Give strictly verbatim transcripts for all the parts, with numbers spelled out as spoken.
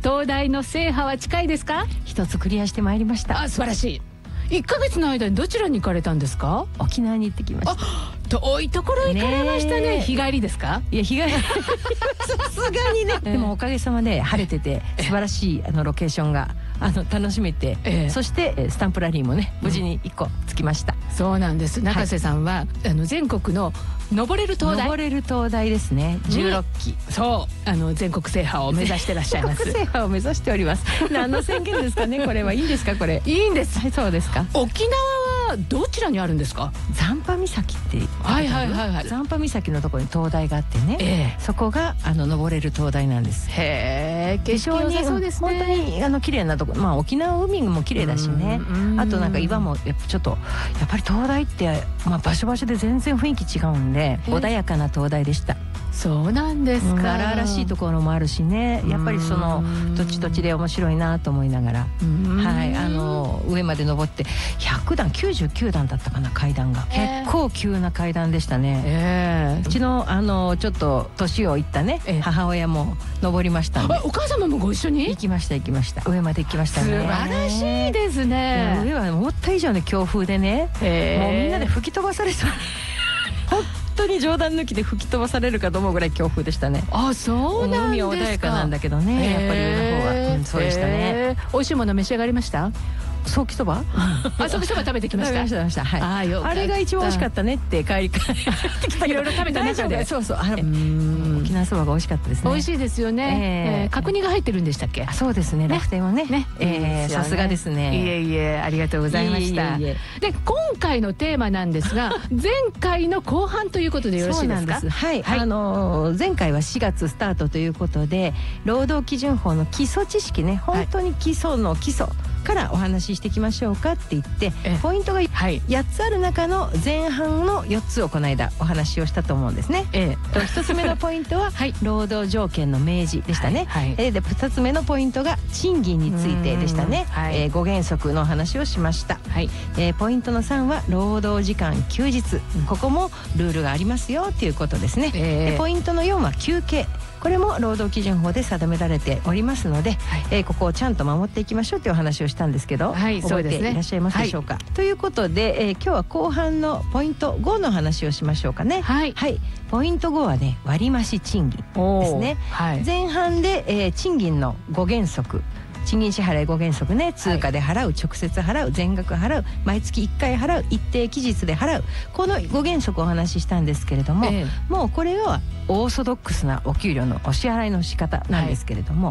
東大の制覇は近いですか？ 一つクリアしてまいりました。 あ、素晴らしい。いっかげつの間にどちらに行かれたんですか？ 沖縄に行ってきました。 あ、遠いところ行かれましたね。日帰りですか？ いや、日帰りさすがにね、でもおかげさまで晴れてて素晴らしいあのロケーションがあの楽しめて、ええ、そしてスタンプラリーもね無事にいっこつきました、 うん、そうなんです。中瀬さんは、はい、あの全国の登れる東大登れる東大ですね、じゅうろっき、 そうあの全国制覇を目指してらっしゃいます。 全国制覇を目指しております。何の宣言ですかねこれは。いいんですかこれ？ いいんです、 はい、そうですか。 沖縄はどちらにあるんですか？ 残波岬ってはいはいはいはい、 残波岬のところに東大があってね、ええ、そこがあの登れる東大なんです。 へえ、景色良さそうですね。 本当にあの綺麗なところ、まあ沖縄海も綺麗だしね、あとなんか岩もやっぱちょっとやっぱり東大って、まあ、場所場所で全然雰囲気違うんで穏やかな東大でした。 そうなんですか。 荒々しいところもあるしね、やっぱりその土地土地で面白いなと思いながら、はい、あの上まで登ってひゃくだんきゅうじゅうきゅうだんだったかな階段が、えー、結構急な階段でしたね、えー、うちのあのちょっと年をいったね、えー、母親も登りましたんで。 お母様もご一緒に？ 行きました行きました、上まで行きましたね。 素晴らしいですね。 上は思った以上の強風でね、えー、もうみんなで吹き飛ばされそう本当に冗談抜きで吹き飛ばされるかと思うぐらい強風でしたね。 あ、そうなんですか。 海は穏やかなんだけどね、やっぱり上の方は、うん、そうでしたね。 美味しいもの召し上がりました？ ソーキそば、 あ、ソーキそば食べてきました。 食べました、はい。 あ、よかった。 あれが一番美味しかったねって帰り帰ってきた。 いろいろ食べた中で、 そうそう、あれ沖縄そばが美味しかったですね。 美味しいですよね。角煮が入ってるんでしたっけ？ そうですね、楽天はね、さすがですね。 いえいえ、ありがとうございました。で、今回のテーマなんですが、前回の後半ということでよろしいですか？ はい、あの前回はしがつスタートということで、労働基準法の基礎知識ね、本当に基礎の基礎からお話ししていきましょうかって言って、ポイントがやっつある中の前半のよっつをこの間お話をしたと思うんですね。ええ、とひとつめのポイントは労働条件の明示でしたね。はいはい、えでふたつめのポイントが賃金についてでしたね。はい、えー、ご原則の話をしました。はい、えー、ポイントのさんは労働時間休日、うん、ここもルールがありますよということですね。えー、でポイントのよんは休憩、これも労働基準法で定められておりますので、はい、えー、ここをちゃんと守っていきましょうというお話をしたんですけど、はい、覚えていらっしゃいますでしょうか？はい、ということで、えー、今日は後半のポイントごの話をしましょうかね。はい、はい、ポイントごはね、割増賃金ですね。はい、前半で、えー、賃金のご原則、賃金支払いご原則ね、通貨で払う、はい、直接払う、全額払う、毎月いっかい払う、一定期日で払う、このご原則をお話ししたんですけれども、ええ、もうこれはオーソドックスなお給料のお支払いの仕方なんですけれども、はい、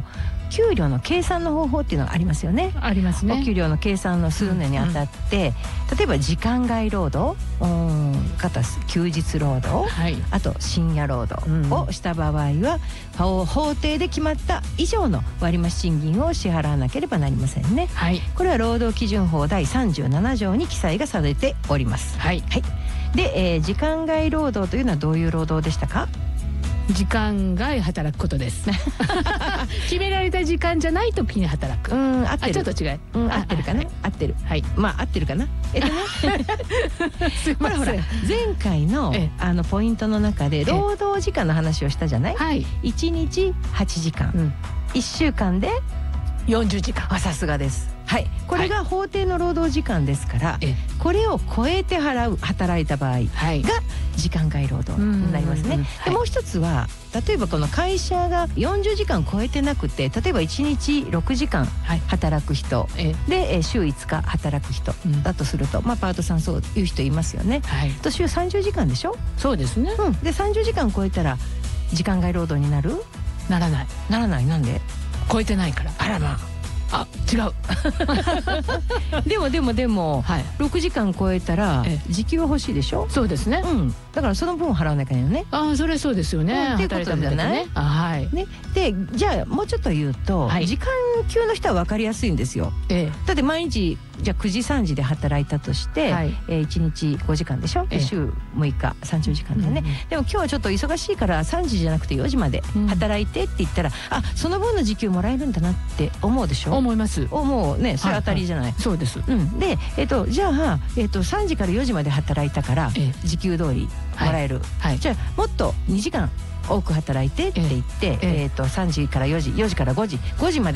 給料の計算の方法っていうのがありますよね。ありますね。お給料の計算のするのにあたって、うん、例えば時間外労働、かた休日労働、はい、あと深夜労働をした場合は、うん、法定で決まった以上の割増賃金を支払わなければなりませんね。はい、これは労働基準法だいさんじゅうななじょうに記載がされております。はい、はい、で、えー、時間外労働というのはどういう労働でしたか？ 時間外働くことです。決められた時間じゃない時に働く。うん、合ってる。ちょっと違い。 うん、合ってるかな。合ってる。はい。まあ合ってるかな。えっとね。ほらほら、前回のあのポイントの中で労働時間の話をしたじゃない？はい。いちにちはちじかん。いっしゅうかんでよんじゅうじかん。 あ、さすがです。はい、これが法定の労働時間ですから、はい、これを超えて払う働いた場合が時間外労働になりますね。でもう一つは、例えばこの会社がよんじゅうじかん超えてなくて、例えばいちにちろくじかん働く人、はい、で週いつか働く人だとすると、うん、まあパートさんそういう人いますよね。はい、と週さんじゅうじかんでしょ。そうですね。うん、でさんじゅうじかん超えたら時間外労働になる？ ならない。 ならない。なんで？ 超えてないから。 あらまあ。 あ、違う。 でもでもでも、はい、ろくじかん超えたら時給は欲しいでしょ。そうですね。うん。だからその分を払わなきゃいけないよね。ああ、それそうですよね。っていうことじゃない？はい。ね。で、じゃあもうちょっと言うと、はい、時間給の人は分かりやすいんですよ。ええ、だって毎日じゃあくじさんじで働いたとして、はい、えー、いちにちごじかんでしょ。ええ、週むいかさんじゅうじかんだよね。うんうん、でも今日はちょっと忙しいからさんじじゃなくてよじまで働いてって言ったら、うん、あ、その分の時給もらえるんだなって思うでしょ。思います。思うね。それ当たりじゃない。はいはい、そうです。うん。で、えっとじゃあえっとさんじからよじまで働いたから、ええ、時給通りもらえる。はいはい、じゃあもっとにじかん多く働いてって言って、えええー、とさんじからよじ、よじからごじ、ごじまで